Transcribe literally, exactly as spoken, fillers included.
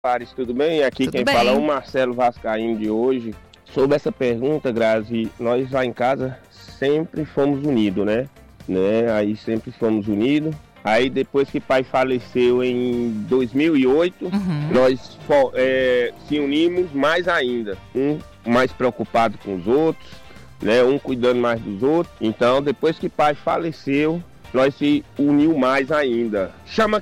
Paris, tudo bem? Aqui Tudo quem bem. fala é o Marcelo Vascaíno de hoje. Sobre essa pergunta, Grazi, nós lá em casa sempre fomos unidos, né? né? Aí sempre fomos unidos. Aí depois que pai faleceu em dois mil e oito, Uhum. nós é, se unimos mais ainda. Um mais preocupado com os outros, né? Um cuidando mais dos outros. Então, depois que pai faleceu, nós se uniu mais ainda. Chama